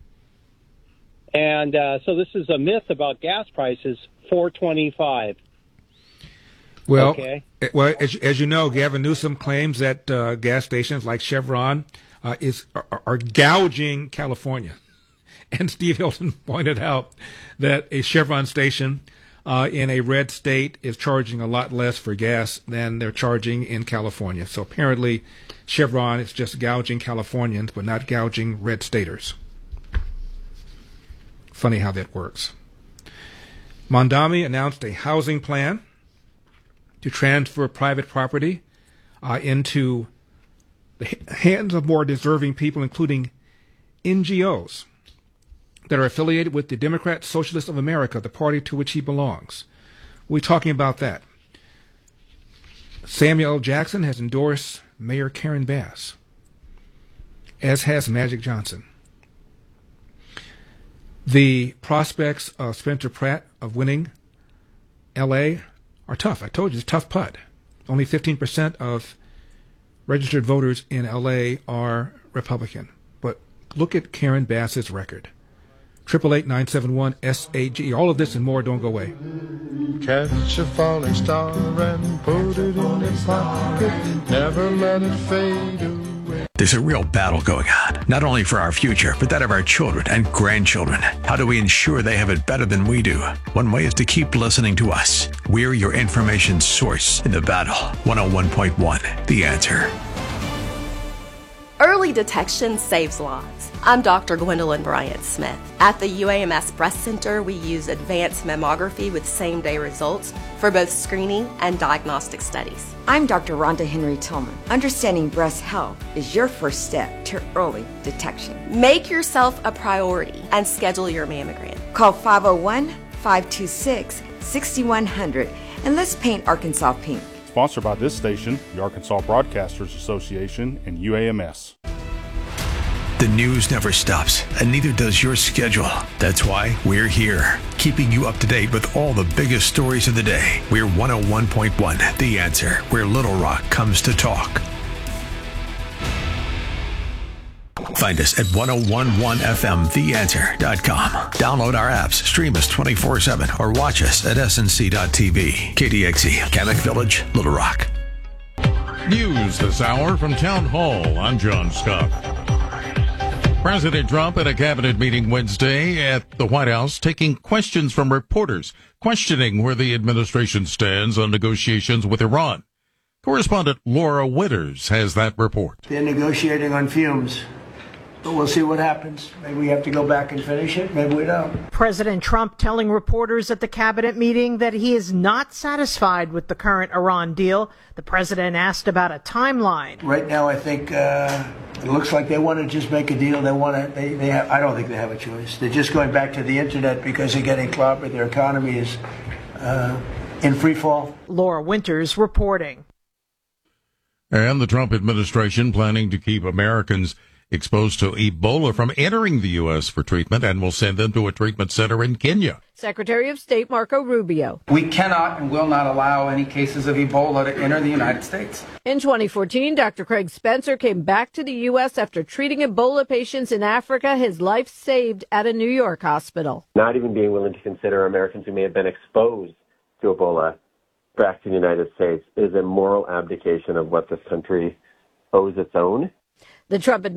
Speaker 8: and uh, so this is a myth about gas prices: four twenty-five.
Speaker 1: Well,
Speaker 8: okay.
Speaker 1: well, as, as you know, Gavin Newsom claims that uh, gas stations like Chevron uh, is are, are gouging California. And Steve Hilton pointed out that a Chevron station uh, in a red state is charging a lot less for gas than they're charging in California. So apparently Chevron is just gouging Californians, but not gouging red staters. Funny how that works. Mondami announced a housing plan to transfer private property uh, into the hands of more deserving people, including N G Os that are affiliated with the Democrat Socialists of America, the party to which he belongs. We're talking about that. Samuel L. Jackson has endorsed Mayor Karen Bass, as has Magic Johnson. The prospects of Spencer Pratt of winning L A are tough. I told you, it's a tough putt. Only fifteen percent of registered voters in L A are Republican. But look at Karen Bass's record. Triple eight nine seven one S A G. All of this and more. Don't go away.
Speaker 9: Catch a falling star and put it in your pocket. Never let it fade away.
Speaker 10: There's a real battle going on, not only for our future, but that of our children and grandchildren. How do we ensure they have it better than we do? One way is to keep listening to us. We're your information source in the battle. one oh one point one, The Answer.
Speaker 12: Early detection saves lives. I'm Doctor Gwendolyn Bryant Smith. At the U A M S Breast Center, we use advanced mammography with same-day results for both screening and diagnostic studies.
Speaker 14: I'm Doctor Rhonda Henry Tillman. Understanding breast health is your first step to early detection.
Speaker 12: Make yourself a priority and schedule your mammogram.
Speaker 14: Call five oh one, five two six, six one zero zero and let's paint Arkansas pink.
Speaker 15: Sponsored by this station, the Arkansas Broadcasters Association, and U A M S.
Speaker 10: The news never stops, and neither does your schedule. That's why we're here, keeping you up to date with all the biggest stories of the day. We're one oh one point one, The Answer, where Little Rock comes to talk. Find us at ten eleven F M the answer dot com. Download our apps, stream us twenty-four seven, or watch us at S N C dot T V. K D X E, Kamek Village, Little Rock.
Speaker 11: News this hour from Town Hall. I'm John Scott. President Trump at a cabinet meeting Wednesday at the White House taking questions from reporters, questioning where the administration stands on negotiations with Iran. Correspondent Laura Winters has that report.
Speaker 26: They're negotiating on fumes. But we'll see what happens. Maybe we have to go back and finish it. Maybe we don't.
Speaker 27: President Trump telling reporters at the cabinet meeting that he is not satisfied with the current Iran deal. The president asked about a timeline.
Speaker 26: Right now, I think uh, it looks like they want to just make a deal. They want to. They, they have, I don't think they have a choice. They're just going back to the internet because they're getting clobbered. Their economy is uh, in free fall.
Speaker 27: Laura Winters reporting.
Speaker 11: And the Trump administration planning to keep Americans
Speaker 7: exposed to Ebola from entering the U S for treatment and will send them to a treatment center in Kenya.
Speaker 13: Secretary of State Marco Rubio.
Speaker 16: We cannot and will not allow any cases of Ebola to enter the United States.
Speaker 13: In twenty fourteen, Doctor Craig Spencer came back to the U S after treating Ebola patients in Africa, his life saved at a New York hospital.
Speaker 17: Not even being willing to consider Americans who may have been exposed to Ebola back to the United States is a moral abdication of what this country owes its own.
Speaker 13: The Trump